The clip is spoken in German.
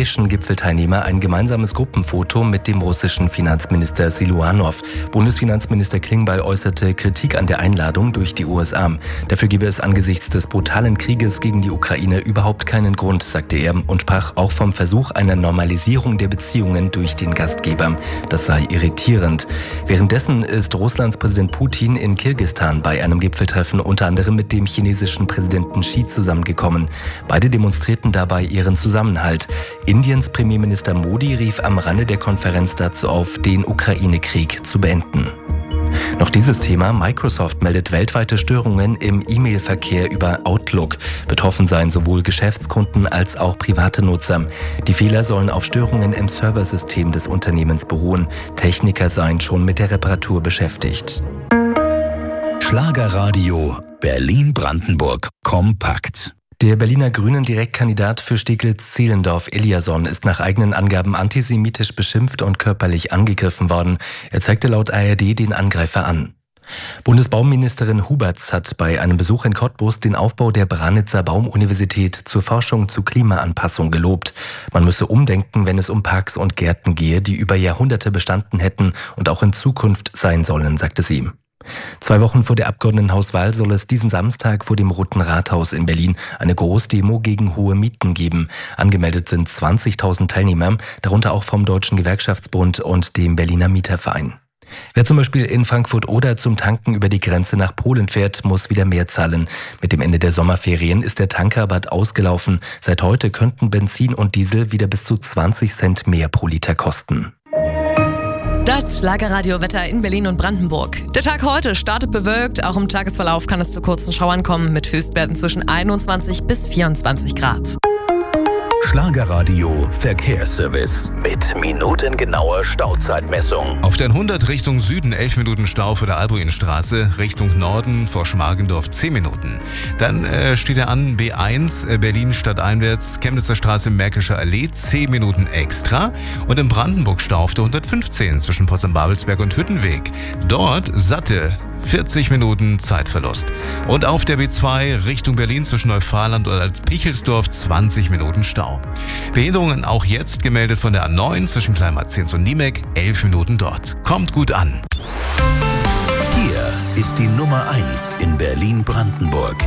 europäischen Gipfelteilnehmer ein gemeinsames Gruppenfoto mit dem russischen Finanzminister Siluanow. Bundesfinanzminister Klingbeil äußerte Kritik an der Einladung durch die USA. Dafür gebe es angesichts des brutalen Krieges gegen die Ukraine überhaupt keinen Grund, sagte er und sprach auch vom Versuch einer Normalisierung der Beziehungen durch den Gastgeber. Das sei irritierend. Währenddessen ist Russlands Präsident Putin in Kirgisistan bei einem Gipfeltreffen unter anderem mit dem chinesischen Präsidenten Xi zusammengekommen. Beide demonstrierten dabei ihren Zusammenhalt. Indiens Premierminister Modi rief am Rande der Konferenz dazu auf, den Ukraine-Krieg zu beenden. Noch dieses Thema. Microsoft meldet weltweite Störungen im E-Mail-Verkehr über Outlook. Betroffen seien sowohl Geschäftskunden als auch private Nutzer. Die Fehler sollen auf Störungen im Serversystem des Unternehmens beruhen. Techniker seien schon mit der Reparatur beschäftigt. Schlagerradio Berlin-Brandenburg kompakt. Der Berliner Grünen-Direktkandidat für Steglitz-Zehlendorf, Eliasson, ist nach eigenen Angaben antisemitisch beschimpft und körperlich angegriffen worden. Er zeigte laut ARD den Angreifer an. Bundesbauministerin Huberts hat bei einem Besuch in Cottbus den Aufbau der Branitzer Baumuniversität zur Forschung zu Klimaanpassung gelobt. Man müsse umdenken, wenn es um Parks und Gärten gehe, die über Jahrhunderte bestanden hätten und auch in Zukunft sein sollen, sagte sie. 2 Wochen vor der Abgeordnetenhauswahl soll es diesen Samstag vor dem Roten Rathaus in Berlin eine Großdemo gegen hohe Mieten geben. Angemeldet sind 20.000 Teilnehmer, darunter auch vom Deutschen Gewerkschaftsbund und dem Berliner Mieterverein. Wer zum Beispiel in Frankfurt oder zum Tanken über die Grenze nach Polen fährt, muss wieder mehr zahlen. Mit dem Ende der Sommerferien ist der Tankrabatt ausgelaufen. Seit heute könnten Benzin und Diesel wieder bis zu 20 Cent mehr pro Liter kosten. Das Schlagerradio-Wetter in Berlin und Brandenburg. Der Tag heute startet bewölkt. Auch im Tagesverlauf kann es zu kurzen Schauern kommen mit Höchstwerten zwischen 21 bis 24 Grad. Schlagerradio Verkehrsservice mit minutengenauer Stauzeitmessung. Auf der 100 Richtung Süden 11 Minuten Stau vor der Albuinstraße, Richtung Norden vor Schmargendorf 10 Minuten. Dann steht er an B1 Berlin stadteinwärts, Chemnitzer Straße, Märkische Allee 10 Minuten extra und im Brandenburg Stau auf der 115 zwischen Potsdam-Babelsberg und Hüttenweg. Dort satte 40 Minuten Zeitverlust. Und auf der B2 Richtung Berlin zwischen Neufahrenland und Pichelsdorf 20 Minuten Stau. Behinderungen auch jetzt gemeldet von der A9 zwischen Kleinmarziens und Niemek, 11 Minuten dort. Kommt gut an. Hier ist die Nummer 1 in Berlin-Brandenburg.